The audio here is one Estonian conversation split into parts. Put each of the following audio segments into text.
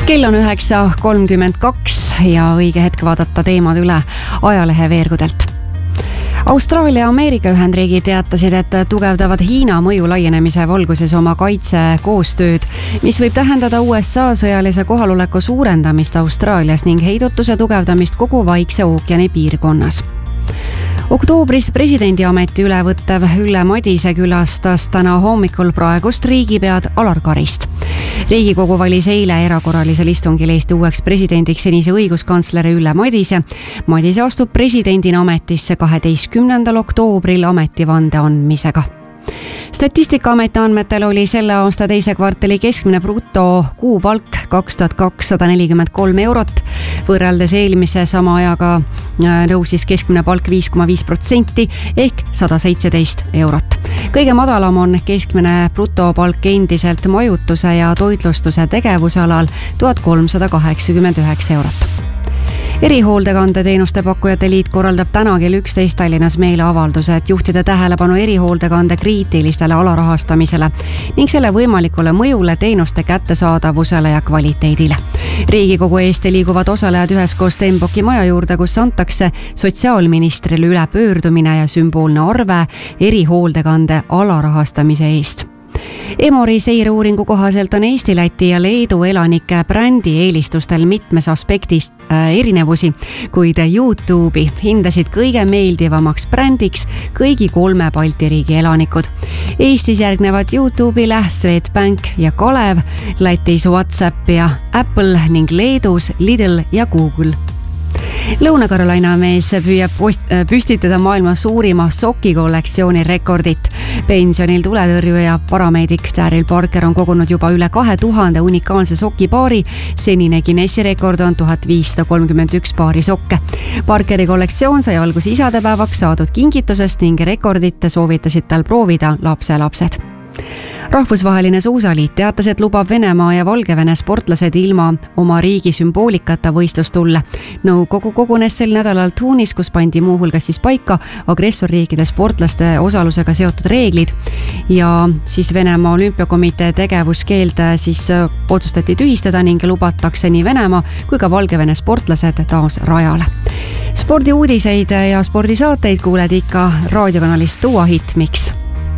Kell on 9:32 ja õige hetk vaadata teemad üle ajalehe veergudelt. Austraalia ja Ameerika Ühendriigid teatasid, et tugevdavad Hiina mõju laienemise valguses oma kaitsekoostööd, mis võib tähendada USA sõjalise kohaloleku suurendamist Austraalias ning heidutuse tugevdamist kogu Vaikse ookeani piirkonnas. Oktoobris presidendiameti üle võttev Ülle Madise külastas täna hommikul praegust riigipead Alar Karist. Riigikogu valis eile erakorralisel istungil Eesti uueks presidendiks senise õiguskantsleri Ülle Madise. Madise astub presidendina ametisse 12. oktoobril ametivande andmisega. Statistikaameti andmetel oli selle aasta teise kvartali keskmine bruto kuupalk 2243 eurot. Võrreldes eelmise sama ajaga tõusis keskmine palk 5,5% ehk 117 eurot. Kõige madalam on keskmine brutopalk endiselt majutuse ja toitlustuse tegevusalal 1389 eurot. Erihoolekande teenuste pakkujate liit korraldab täna kell 11 Tallinnas meeleavalduse, et juhtida tähelepanu erihoolekande kriitilistele alarahastamisele ning selle võimalikule mõjule teenuste kättesaadavusele ja kvaliteedile. Riigikogu eest liiguvad osalejad üheskoos Stenbocki maja juurde, kus antakse sotsiaalministrile üle pöördumine ja sümboolne arve erihoolekande alarahastamise eest. Emori seireuuringu kohaselt on Eesti, Läti ja Leedu elanike brändi eelistustel mitmes aspektis erinevusi, kuid YouTube'i hindasid kõige meeldivamaks brändiks kõigi 3 Balti riigi elanikud. Eestis järgnevad YouTube'ile Swedbank ja Kalev, Lätis WhatsApp ja Apple ning Leedus Lidl ja Google. Lõuna-Carolina mees püüab püstitada maailma suurima sokikollektsiooni rekordit. Pensionil tuletõrjuja parameedik Daryl Parker on kogunud juba üle 2000 unikaalse sokipaari. Senine Guinessi rekord on 1531 paari sokke. Parkeri kollektsioon sai alguse isadepäevaks saadud kingitusest ning rekordit soovitasid tal proovida lapselapsed. Rahvusvaheline suusaliit teatas, et lubab Venemaa ja Valgevene sportlased ilma oma riigi sümboolikata võistlustulle. Nõukogu kogunes sel nädalal Tuunis, kus pandi muuhulgas paika agressorriikide sportlaste osalusega seotud reeglid ja siis Venemaa olümpiakomitee tegevuskeeld otsustati tühistada ning lubatakse nii Venemaa kui ka Valgevene sportlased taas rajale. Spordiuudiseid ja spordisaateid kuuled ikka raadiokanalist Duo Hit Mix.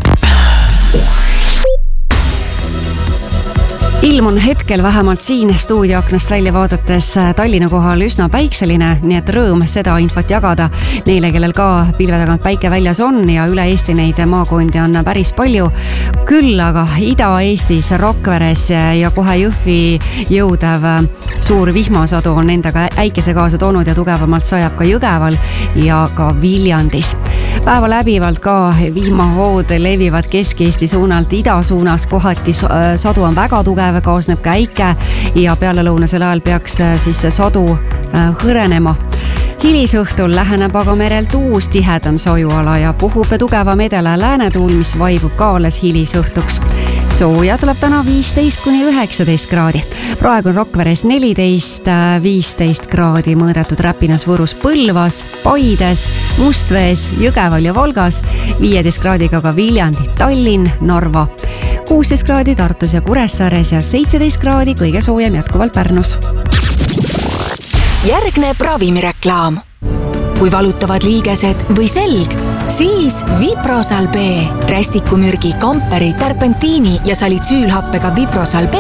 Ilm on hetkel vähemalt siin stuudioaknast välja vaadates Tallinna kohal üsna päikseline, nii et rõõm seda infot jagada neile, kellel ka pilve tagant päike väljas on ja üle Eesti neid maakondi on päris palju. Küll aga Ida-Eestis Rakveres ja kohe Jõhvi jõudev suur vihmasadu on endaga äikese kaasa toonud ja tugevamalt sajab ka Jõgeval ja ka Viljandis. Päeva läbivalt ka vihmahood levivad Kesk-Eesti suunalt ida suunas, kohati sadu on väga tugev, kaasneb ka äike ja pealelõunasel ajal peaks siis sadu hõrenema. Hilisõhtul läheneb aga merelt uus tihedam sojuala ja puhub tugevam edela läänetuul, mis vaibub ka alles hilisõhtuks. Sooja tuleb täna 15–19 kraadi. Praegu on Rakveres 14–15 kraadi mõõdetud Räpinas, Võrus, Põlvas, Paides, Mustvees, Jõgeval ja Valgas, 15 kraadiga ka Viljandi, Tallinn, Narva, 16 kraadi Tartus ja Kuressaares ja 17 kraadi kõige soojem jätkuvalt Pärnus. Järgneb ravimireklaam. Kui valutavad liigesed või selg, siis Viprosal B. Rästikumürgi, kamperi, terpentiini ja salitsüülhappega Viprosal B